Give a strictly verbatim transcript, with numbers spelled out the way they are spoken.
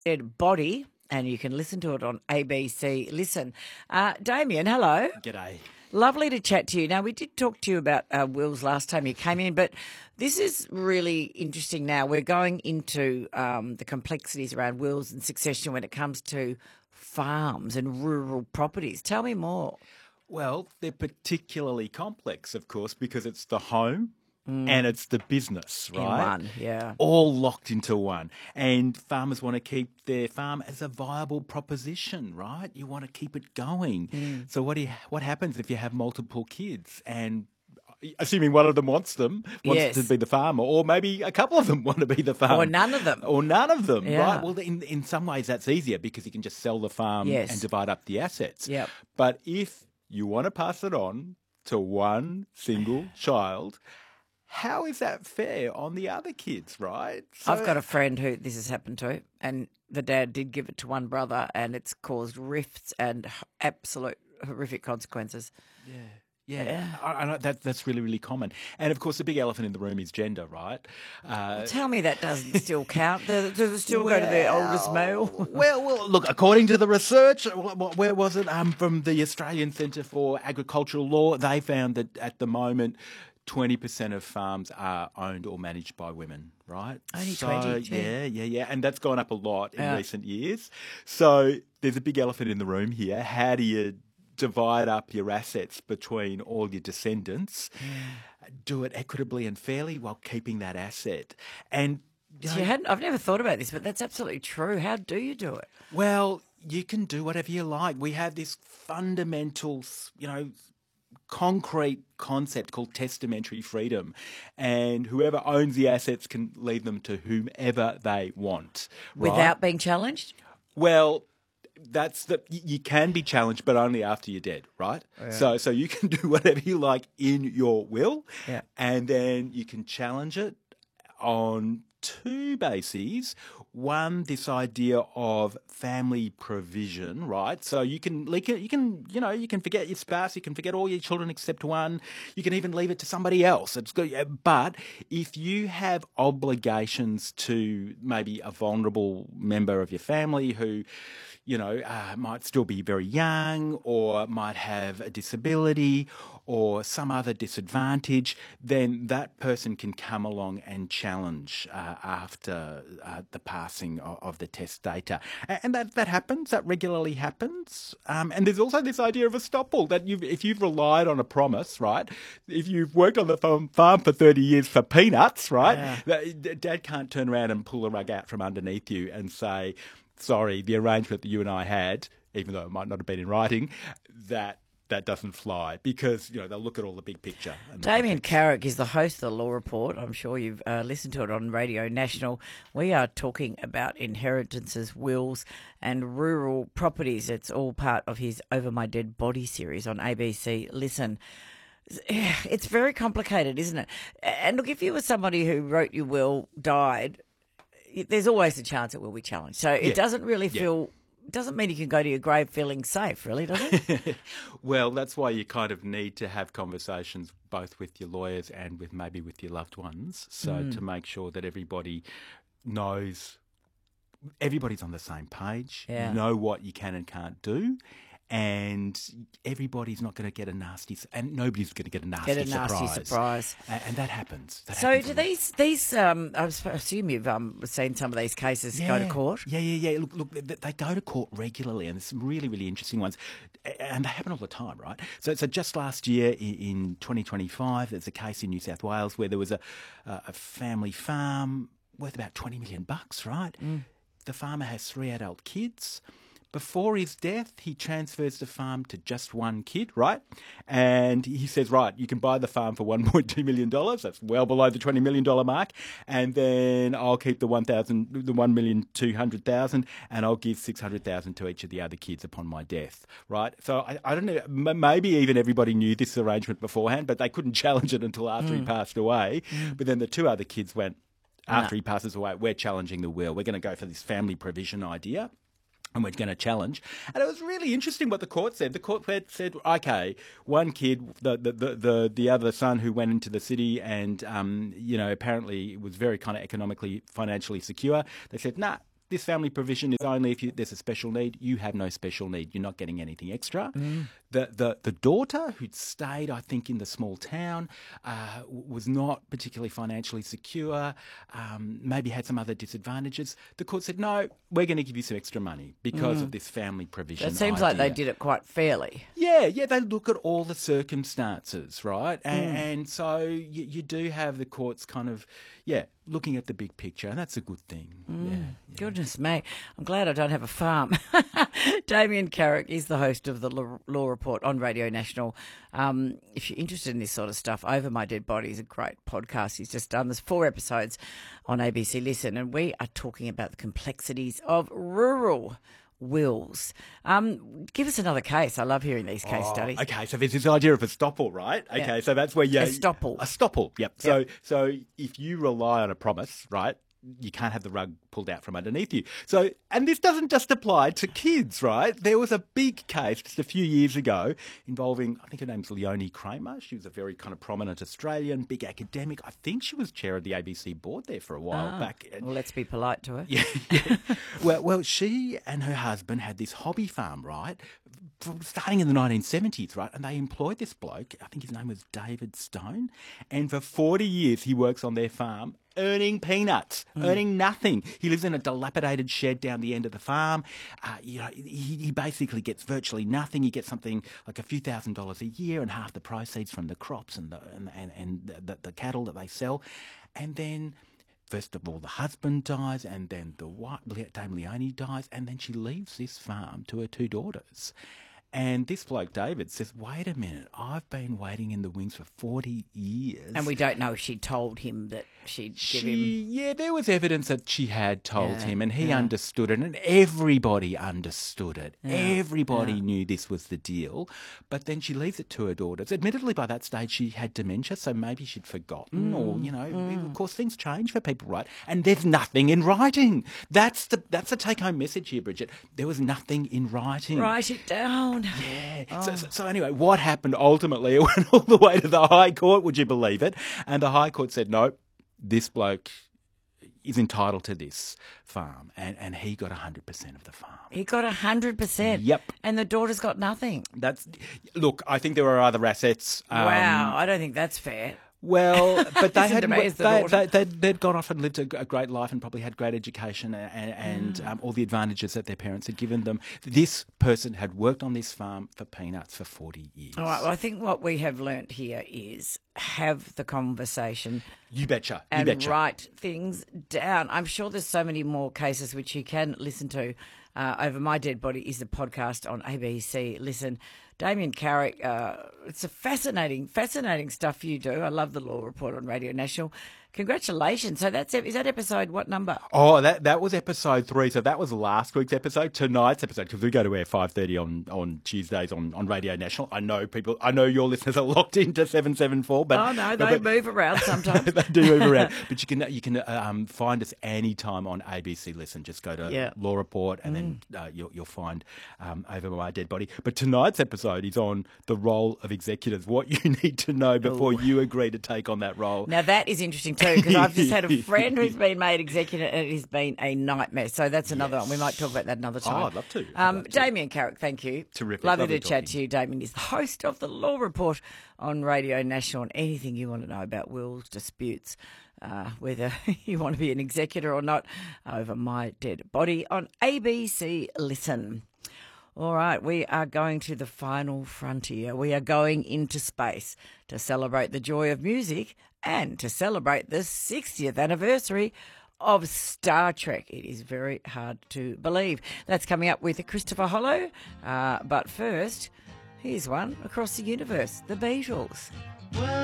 Dead Body, and you can listen to it on A B C Listen. Uh, Damien, hello. G'day. Lovely to chat to you. Now, we did talk to you about uh, wills last time you came in, but this is really interesting now. We're going into um, the complexities around wills and succession when it comes to farms and rural properties. Tell me more. Well, they're particularly complex, of course, because it's the home and it's the business, right? In one, yeah. All locked into one. And farmers want to keep their farm as a viable proposition, right? You want to keep it going. Mm. So what do you, what happens if you have multiple kids and assuming one of them wants them, wants Yes. to be the farmer, or maybe a couple of them want to be the farmer. Or none of them. Or none of them, Yeah. right? Well, in, in some ways that's easier because you can just sell the farm Yes. and divide up the assets. Yep. But if you want to pass it on to one single child, how is that fair on the other kids, right? So, I've got a friend who this has happened to, and the dad did give it to one brother, and it's caused rifts and h- absolute horrific consequences. Yeah. Yeah, I, I know that that's really, really common. And of course, the big elephant in the room is gender, right? Uh, Tell me that doesn't still count. Does does it still go to the oldest male? well, well, look, according to the research, wh- wh- where was it? Um, from the Australian Centre for Agricultural Law, they found that at the moment, twenty percent of farms are owned or managed by women, right? Only so, twenty, gee. Yeah, yeah, yeah. And that's gone up a lot in Yeah. recent years. So there's a big elephant in the room here. How do you divide up your assets between all your descendants, do it equitably and fairly while keeping that asset? And you So know, you hadn't, I've never thought about this, but that's absolutely true. How do you do it? well, you can do whatever you like. We have this fundamental, you know, concrete concept called testamentary freedom, and whoever owns the assets can leave them to whomever they want. Right? Without being challenged? Well, that's the y- you can be challenged, but only after you're dead, right? So, so you can do whatever you like in your will, Yeah. and then you can challenge it on two bases. One, this idea of family provision, right? So you can, you can, you can, you know, you can forget your spouse, you can forget all your children except one. You can even leave it to somebody else. It's good, but if you have obligations to maybe a vulnerable member of your family who, you know, uh, might still be very young or might have a disability or some other disadvantage, then that person can come along and challenge uh, after uh, the passing of, of the testator. And that, that happens, that regularly happens. Um, and there's also this idea of estoppel, that you've, if you've relied on a promise, right, if you've worked on the farm, farm for thirty years for peanuts, right, Yeah. that, Dad can't turn around and pull the rug out from underneath you and say, sorry, the arrangement that you and I had, even though it might not have been in writing, that that doesn't fly, because, you know, they'll look at all the big picture. and the Damien context. Carrick is the host of the Law Report. I'm sure you've uh, listened to it on Radio National. We are talking about inheritances, wills, and rural properties. It's all part of his Over My Dead Body series on A B C Listen. It's very complicated, isn't it? And look, if you were somebody who wrote your will, died, there's always a chance it will be challenged. So it Yeah. doesn't really Yeah. feel, doesn't mean you can go to your grave feeling safe, really, does it? Well, that's why you kind of need to have conversations both with your lawyers and with maybe with your loved ones, so Mm. to make sure that everybody knows, everybody's on the same page, Yeah. you know what you can and can't do, and everybody's not going to get a nasty, and nobody's going to get a nasty Get a nasty surprise. surprise. A- And that happens. That So happens do a lot. these, these um, I s- assume you've um, seen some of these cases go to court? Yeah, yeah, yeah. Look, look, they, they go to court regularly, and there's some really, really interesting ones, A- and they happen all the time, right? So, so just last year in, in twenty twenty-five, there's a case in New South Wales where there was a, a a family farm worth about twenty million bucks, right? Mm. The farmer has three adult kids. Before his death, he transfers the farm to just one kid, right? And he says, right, you can buy the farm for one point two million dollars. That's well below the twenty million dollars mark. And then I'll keep the one thousand, the one million two hundred thousand, and I'll give six hundred thousand to each of the other kids upon my death, right? So I, I don't know, m- maybe even everybody knew this arrangement beforehand, but they couldn't challenge it until after he passed away. But then the two other kids went, after he passes away, we're challenging the will. We're going to go for this family provision idea. And we're going to challenge. And it was really interesting what the court said. The court said, okay, one kid, the the, the, the, the other son who went into the city and, um, you know, apparently was very kind of economically, financially secure. They said, nah, this family provision is only if you, there's a special need. You have no special need. You're not getting anything extra. Mm. The, the the daughter who'd stayed, I think, in the small town, uh, was not particularly financially secure, um, maybe had some other disadvantages. The court said, no, we're going to give you some extra money because mm. of this family provision It seems idea. like they did it quite fairly. Yeah, yeah, they look at all the circumstances, right? And, mm. and so you, you do have the courts kind of, yeah, looking at the big picture, and that's a good thing. Mm. Yeah, yeah. Goodness me. I'm glad I don't have a farm. Damien Carrick is the host of the Law Report on Radio National. Um, if you're interested in this sort of stuff, Over My Dead Body is a great podcast he's just done. There's four episodes on A B C Listen, and we are talking about the complexities of rural wills. Um, give us another case. I love hearing these case oh, studies. Okay, so there's this idea of estoppel, right? Okay, yeah. so that's where you... Estoppel. Estoppel, yep. yep. So, so if you rely on a promise, right, you can't have the rug pulled out from underneath you. So, and this doesn't just apply to kids, right? There was a big case just a few years ago involving, I think her name's Leonie Kramer. She was a very kind of prominent Australian, big academic. I think she was chair of the A B C board there for a while ah, back. Well, let's be polite to her. Yeah, yeah. well, well, she and her husband had this hobby farm, right, starting in the nineteen seventies, right? And they employed this bloke, I think his name was David Stone, and for forty years he works on their farm, earning peanuts, mm. earning nothing. He lives in a dilapidated shed down the end of the farm. Uh, you know, he, he basically gets virtually nothing. He gets something like a few thousand dollars a year and half the proceeds from the crops and the and, and, and the, the cattle that they sell. And then, first of all, the husband dies, and then the wife, Dame Leonie, dies, and then she leaves this farm to her two daughters. And this bloke, David, says, wait a minute, I've been waiting in the wings for forty years. And we don't know if she told him that she'd she, give him... Yeah, there was evidence that she had told yeah, him, and he yeah. understood it, and everybody understood it. Yeah, everybody yeah. knew this was the deal. But then she leaves it to her daughters. Admittedly, by that stage, she had dementia, so maybe she'd forgotten, mm, or, you know, mm. of course, things change for people, right? And there's nothing in writing. That's the, that's the take-home message here, Bridget. There was nothing in writing. Write it down. Yeah. Oh. So, so, so anyway, what happened ultimately? It went all the way to the High Court, would you believe it? And the High Court said, no, this bloke is entitled to this farm. And, and he got one hundred percent of the farm. He got one hundred percent? Yep. And the daughter's got nothing? That's Look, I think there are other assets. Um, wow, I don't think that's fair. Well, but they had they, they, they, they'd, they'd gone off and lived a, a great life and probably had great education and, and mm. um, all the advantages that their parents had given them. This person had worked on this farm for peanuts for forty years. All right, well, I think what we have learnt here is have the conversation. You betcha. You and betcha. write things down. I'm sure there's so many more cases which you can listen to. Uh, Over My Dead Body is the podcast on A B C Listen. Damien Carrick, uh, it's a fascinating, fascinating stuff you do. I love the Law Report on Radio National. Congratulations. So that's is that episode, what number? Oh, that that was episode three. So that was last week's episode. Tonight's episode, because we go to air five thirty on, on Tuesdays on, on Radio National. I know people, I know your listeners are locked into seven seven four. But, oh, no, they but, move around sometimes. They do move around. But you can you can um, find us anytime on A B C Listen. Just go to yeah. Law Report and mm. then uh, you'll, you'll find um, Over My Dead Body. But tonight's episode is on the role of executors, what you need to know before Ooh. you agree to take on that role. Now, that is interesting too, because I've just had a friend who's been made executor and it has been a nightmare. So that's another yes. one. We might talk about that another time. Oh, I'd love to. I'd um, love to. Damien Carrick, thank you. Terrific. Lovely, Lovely to chat to you. Damien is the host of the Law Report on Radio National, and anything you want to know about wills, disputes, uh, whether you want to be an executor or not, Over My Dead Body on A B C Listen. All right, we are going to the final frontier. We are going into space to celebrate the joy of music and to celebrate the sixtieth anniversary of Star Trek. It is very hard to believe. That's coming up with Christopher Hollow. Uh, but first, here's one across the universe, the Beatles.